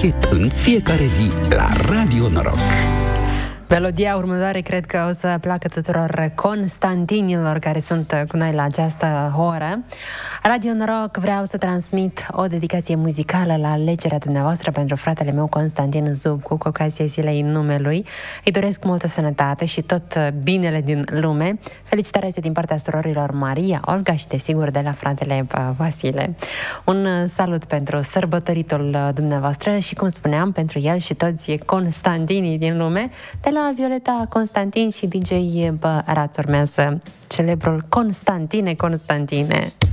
pachet în fiecare zi la Radio Noroc. Melodia următoare cred că o să placă tuturor constantinilor care sunt cu noi la această oră. Radio Noroc, vreau să transmit o dedicație muzicală la alegerea dumneavoastră pentru fratele meu Constantin Zubcu, cu ocazia zilei numelui. Îi doresc multă sănătate și tot binele din lume. Felicitarea este din partea surorilor Maria, Olga și, desigur, de la fratele Vasile. Un salut pentru sărbătoritul dumneavoastră și, cum spuneam, pentru el și toți Constantinii din lume. De la Violeta Constantin și DJ Raț urmează celebrul Constantine.